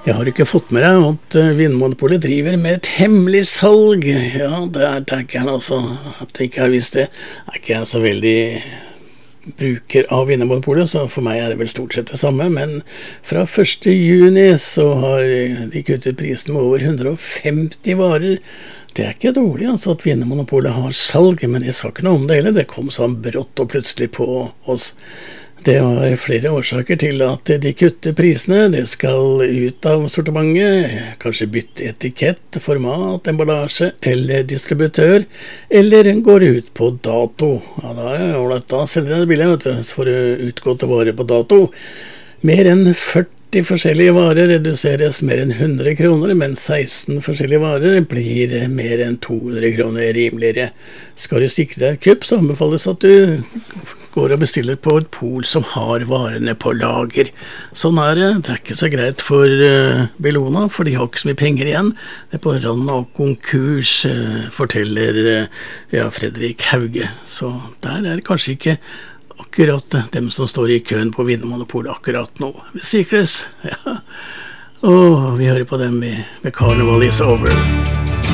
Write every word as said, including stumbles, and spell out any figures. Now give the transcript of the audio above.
Jeg har ikke fått med deg at Vinmonopolet driver med et hemmelig salg. Ja, der tenker jeg altså at jeg ikke har visst det. Er ikke jeg så veldig bruker av Vinmonopolet, så for meg er det vel stort sett det samme. Men fra første juni så har de kuttet prisen med over hundre og femti varer. Det er ikke dårlig altså at Vinmonopolet har salg, men jeg sa ikke noe om det heller. Det kom sånn brått og plutselig på oss. Det var flere årsaker til at de kutter prisene. Det skal ut av sortimentet, kanskje bytte etikett, format, emballasje eller distributør, eller går ut på dato. Ja, da, er det, da selger jeg det billig, vet du, for å utgåtte varer på dato. Mer enn førti forskjellige varer reduseres mer enn hundre kroner, mens seksten forskjellige varer blir mer enn to hundre kroner rimeligere. Skal du sikre deg et kupp, så anbefales at du går og bestiller på et pol som har varene på lager. Sånn er det. Det er ikke så greit for uh, Bellona, for de har ikke så mye penger igjen. Det er på rand av konkurs, uh, forteller uh, ja, Fredrik Hauge. Så der er det kanskje ikke akkurat dem som står i køen på Vinmonopolet akkurat nå. Vi sikres, ja. Og vi hører på dem med, med Carnival is over.